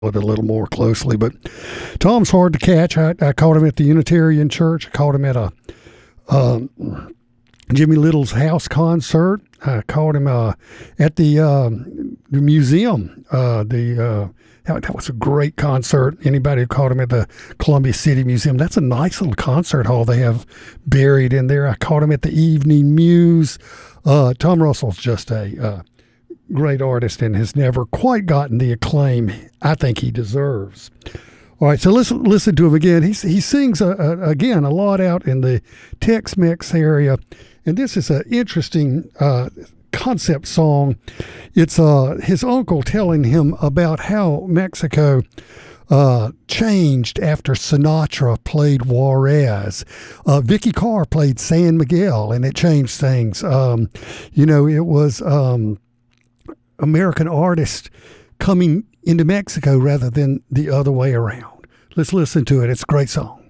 it a little more closely. But Tom's hard to catch. I caught him at the Unitarian Church. I caught him at a Jimmy Little's house concert. I caught him at the museum. That was a great concert. Anybody who caught him at the Columbia City Museum, that's a nice little concert hall they have buried in there. I caught him at the Evening Muse. Tom Russell's just a great artist and has never quite gotten the acclaim I think he deserves. All right, so listen to him again. He sings again a lot out in the Tex-Mex area, and this is an interesting concept song. It's his uncle telling him about how Mexico changed after Sinatra played Juarez. Vicky Carr played San Miguel, and it changed things. It was American artists coming into Mexico rather than the other way around. Let's listen to it. It's a great song.